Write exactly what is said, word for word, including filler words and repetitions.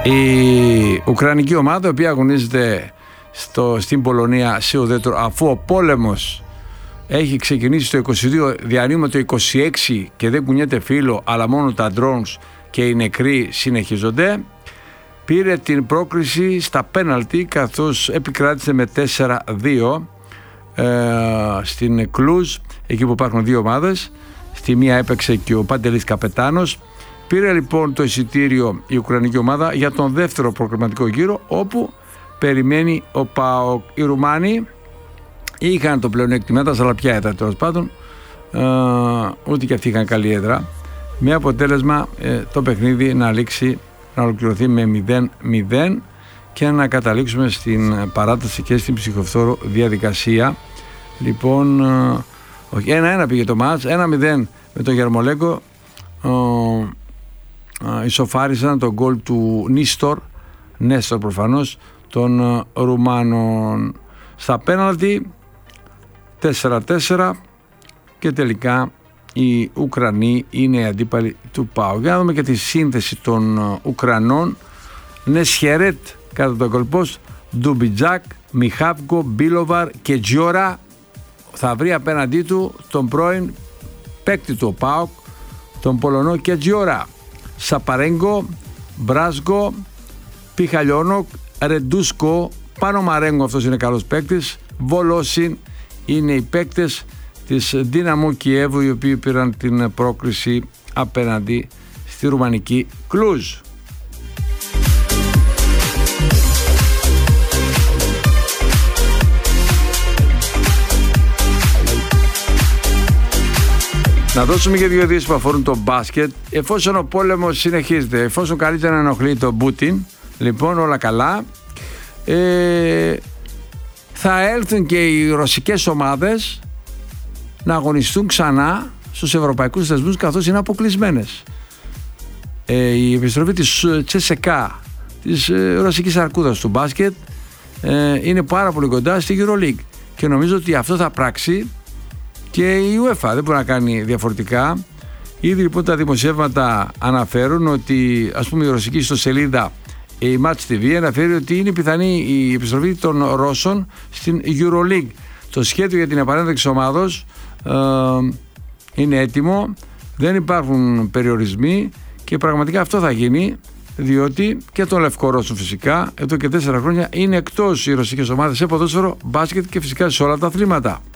Η Ουκρανική ομάδα, η οποία αγωνίζεται στο, στην Πολωνία σε ουδέτερο, αφού ο πόλεμος έχει ξεκινήσει το είκοσι δύο, διανύουμε το είκοσι έξι και δεν κουνιέται φύλλο, αλλά μόνο τα drones και οι νεκροί συνεχίζονται, πήρε την πρόκριση στα πέναλτι, καθώς επικράτησε με τέσσερα δύο ε, στην Κλουζ, εκεί που υπάρχουν δύο ομάδες. Στη μία έπαιξε και ο Παντελής Καπετάνος. Πήρε λοιπόν το εισιτήριο η Ουκρανική ομάδα για τον δεύτερο προκριματικό γύρο, όπου περιμένει ο ΠΑΟΚ. Οι Ρουμάνοι είχαν το πλεονέκτημα, τα σαλαπιά έδρα τέλος πάντων, ε, ούτε και αυτοί είχαν καλή έδρα, με αποτέλεσμα ε, το παιχνίδι να λήξει, να ολοκληρωθεί με μηδέν μηδέν και να καταλήξουμε στην παράταση και στην ψυχοφθόρο διαδικασία. Λοιπόν, όχι, ένα ένα πήγε το μάτς, ένα μηδέν με τον Γερμολέγκο. Ισοφάρισαν τον γκολ του Νίστορ, Νέστορ προφανώς, των Ρουμάνων. Στα πέναλτι τέσσερα τέσσερα και τελικά οι Ουκρανοί είναι αντίπαλοι του ΠΑΟΚ. Για να δούμε και τη σύνθεση των Ουκρανών. Νεσχερέτ κατά τον κολπός, Ντουμπιτζάκ, Μιχάβκο, Μπίλοβαρ και Τζιόρα. Θα βρει απέναντί του τον πρώην παίκτη του ΠΑΟΚ, τον Πολωνό και Τζιόρα. Σαπαρέγκο, Μπράσγκο, Πιχαλιόνοκ, Ρεντούσκο, Πανομαρέγκο, αυτός είναι καλός παίκτης, Βολόσιν είναι οι παίκτες της Δύναμο Κιέβου, οι οποίοι πήραν την πρόκριση απέναντι στη ρουμανική Κλουζ. Να δώσουμε και δύο ειδήσεις που αφορούν το μπάσκετ. Εφόσον ο πόλεμος συνεχίζεται, εφόσον καλύτερα να ενοχλεί τον Πούτιν, λοιπόν όλα καλά, ε, θα έλθουν και οι ρωσικές ομάδες να αγωνιστούν ξανά στους ευρωπαϊκούς θεσμούς, καθώς είναι αποκλεισμένες. Ε, η επιστροφή της Τσέσεκα, της ε, ρωσικής αρκούδας του μπάσκετ, ε, είναι πάρα πολύ κοντά στη EuroLeague και νομίζω ότι αυτό θα πράξει και η UEFA, δεν μπορεί να κάνει διαφορετικά. Ήδη λοιπόν τα δημοσιεύματα αναφέρουν ότι, ας πούμε, η ρωσική ιστοσελίδα, η Match τι βι, αναφέρει ότι είναι πιθανή η επιστροφή των Ρώσων στην EuroLeague. Το σχέδιο για την επανένταξη ομάδος ε, είναι έτοιμο, δεν υπάρχουν περιορισμοί και πραγματικά αυτό θα γίνει, διότι και των Λευκορώσων φυσικά εδώ και τέσσερα χρόνια είναι εκτός οι ρωσικές ομάδες σε ποδόσφαιρο, μπάσκετ και φυσικά σε όλα τα αθλήματα.